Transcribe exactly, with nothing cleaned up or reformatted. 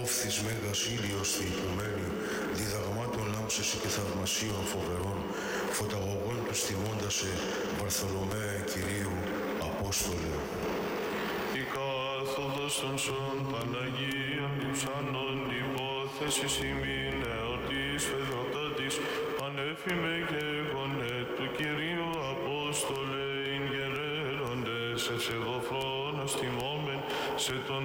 όφθης μέγας ήλιος θεϊκουμένη, διδαγμάτων λάμψεσαι και θαυμασίων φοβερών, φωταγωγών τους τιμώντασε, Βαρθολομαίε Κυρίου, Απόστολε. Η κάθοδος των σων Παναγίων διψάνων υπόθεσης ημίν εορτής φεδροτάτης, ανέφημε και γονέ του Κυρίου Απόστολε, ειν γερέροντες ευσεβοφρόνος τιμόμεν, σε τον